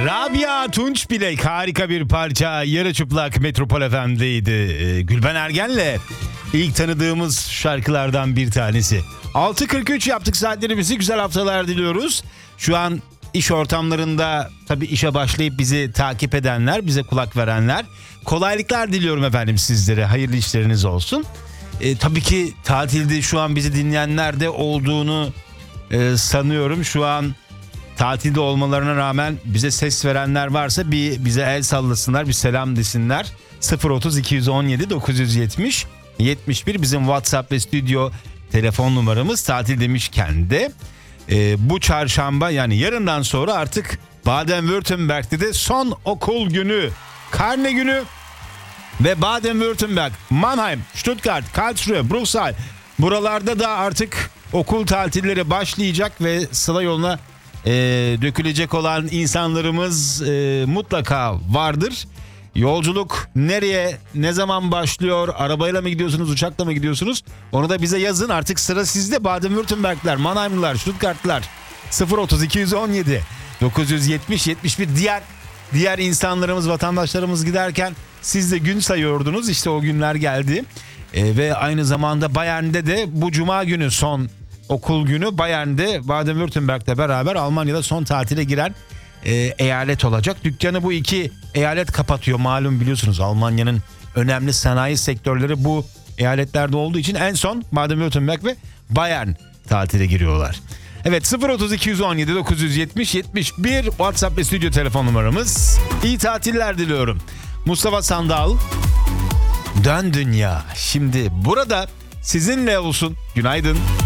Rabia Tunçbilek harika bir parça. Yarı çıplak Metropol FM'deydi. Gülben Ergen'le ilk tanıdığımız şarkılardan bir tanesi. 6.43 yaptık saatlerimizi. Güzel haftalar diliyoruz. Şu an iş ortamlarında tabii işe başlayıp bizi takip edenler, bize kulak verenler, kolaylıklar diliyorum efendim sizlere. Hayırlı işleriniz olsun. Tabii ki tatilde şu an bizi dinleyenler de olduğunu sanıyorum. Şu an tatilde olmalarına rağmen bize ses verenler varsa bir bize el sallasınlar, bir selam desinler. 030 217 970 71 bizim WhatsApp ve stüdyo telefon numaramız. Tatil demişken de bu çarşamba, yani yarından sonra artık Baden-Württemberg'te de son okul günü, karne günü ve Baden-Württemberg, Mannheim, Stuttgart, Karlsruhe, Bruxelles, buralarda da artık okul tatilleri başlayacak ve sıla yoluna dökülecek olan insanlarımız mutlaka vardır. Yolculuk nereye, ne zaman başlıyor? Arabayla mı gidiyorsunuz, uçakla mı gidiyorsunuz? Onu da bize yazın. Artık sıra sizde. Baden-Württemberg'ler, Mannheim'lılar, Stuttgart'lılar. 030 217 970 71 diğer insanlarımız, vatandaşlarımız giderken siz de gün sayıyordunuz. İşte o günler geldi. Ve aynı zamanda Bayern'de de bu cuma günü son okul günü. Bayern'de Baden-Württemberg'le beraber Almanya'da son tatile giren eyalet olacak. Dükkanı bu iki eyalet kapatıyor. Malum, biliyorsunuz Almanya'nın önemli sanayi sektörleri bu eyaletlerde olduğu için en son Baden-Württemberg ve Bayern tatile giriyorlar. Evet, 030 217 970 71 WhatsApp ve stüdyo telefon numaramız. İyi tatiller diliyorum. Mustafa Sandal, Dön Dünya. Şimdi burada sizinle olsun. Günaydın.